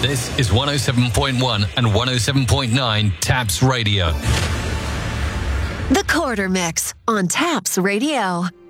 This is 107.1 and 107.9 Taps Radio. The Quarter Mix on Taps Radio.